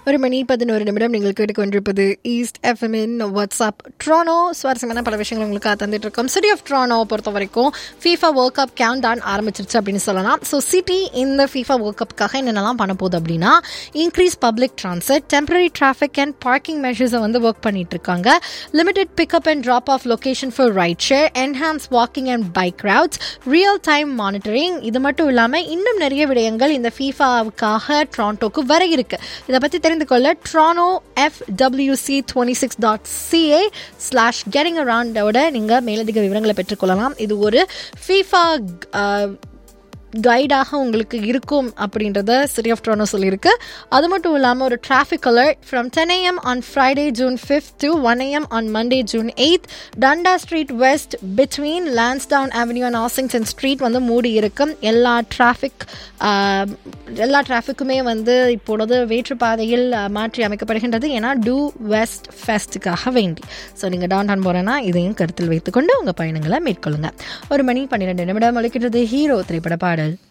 1:11 நீங்கள் கேட்டுக்கொண்டிருப்பது ஈஸ்ட் எஃப்எம்மின் வாட்ஸ்அப் ட்ரோனோ. சுவாரஸ்யமான பல விஷயங்கள் உங்களுக்கு தந்துட்டு இருக்கோம். சிட்டி ஆஃப் ட்ரோனோ பொறுத்த வரைக்கும் FIFA world cup count down ஆரம்பிச்சிருச்சு அப்படின்னு சொல்லலாம். ஸோ சிட்டி இந்த FIFA வேர்ல்ட் கப்புக்காக என்னென்னலாம் பண்ண போகுது அப்படின்னா, increase public transit, temporary traffic and parking மெஷர்ஸை வந்து ஒர்க் பண்ணிட்டு இருக்காங்க. Limited pick up and drop of location for right share, enhance walking and bike ரவுட்ஸ், real time monitoring. இது மட்டும் இல்லாமல் இன்னும் நிறைய விடயங்கள் இந்த FIFAவுக்காக டொரண்டோக்கு வர இருக்கு. இதை பற்றி தெரிந்து கொள்ள TorontoFWC26.ca/gettingaround நீங்கள் மேலதிக விவரங்களை பெற்றுக்கொள்ளலாம். இது ஒரு FIFA கைடாக உங்களுக்கு இருக்கும் அப்படின்றத சிட்டி ஆஃப் டொரண்டோ சொல்லியிருக்கு. அது மட்டும் இல்லாமல் ஒரு traffic alert from 10 AM on Friday June 5th to 1 AM on Monday June 8th. டண்டா street west between Lansdowne avenue and ஆசிங்டன் street வந்து மூடி இருக்கும். எல்லா டிராஃபிக்குமே வந்து இப்பொழுது வேற்றுப்பாதையில் மாற்றி அமைக்கப்படுகின்றது. ஏன்னா டூ வெஸ்ட் ஃபெஸ்ட்டுக்காக வேண்டி. ஸோ நீங்கள் டவுன் டவுன் போகிறேன்னா இதையும் கருத்தில் வைத்துக்கொண்டு உங்கள் பயணங்களை மேற்கொள்ளுங்கள். 1:12 ஒலிக்கின்றது ஹீரோ திரைப்பட பாடல்.